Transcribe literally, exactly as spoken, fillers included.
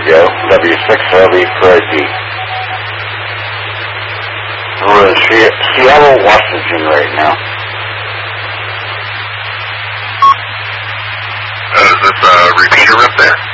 go. W six Heavy Crikey. We're in Se- Seattle, Washington right now. Uh, is this a repeater up there?